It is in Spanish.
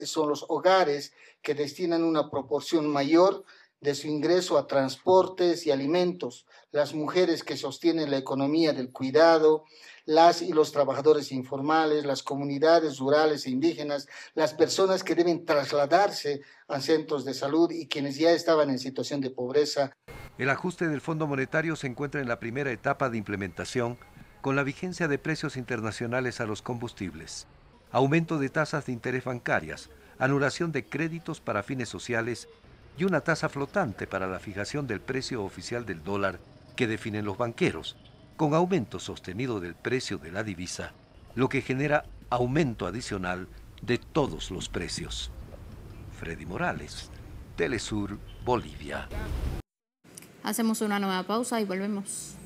son los hogares que destinan una proporción mayor de su ingreso a transportes y alimentos, las mujeres que sostienen la economía del cuidado, las y los trabajadores informales, las comunidades rurales e indígenas, las personas que deben trasladarse a centros de salud y quienes ya estaban en situación de pobreza. El ajuste del Fondo Monetario se encuentra en la primera etapa de implementación con la vigencia de precios internacionales a los combustibles, aumento de tasas de interés bancarias, anulación de créditos para fines sociales y una tasa flotante para la fijación del precio oficial del dólar que definen los banqueros, con aumento sostenido del precio de la divisa, lo que genera aumento adicional de todos los precios. Freddy Morales, Telesur, Bolivia. Hacemos una nueva pausa y volvemos.